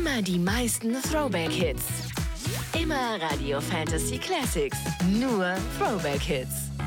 Immer die meisten Throwback-Hits. Immer Radio Fantasy Classics. Nur Throwback-Hits.